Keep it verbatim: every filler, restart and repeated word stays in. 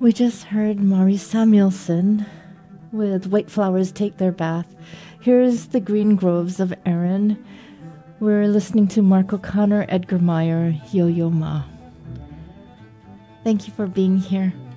We just heard Maury Samuelson with White Flowers Take Their Bath. Here's The Green Groves of Erin. We're listening to Mark O'Connor, Edgar Meyer, Yo-Yo Ma. Thank you for being here.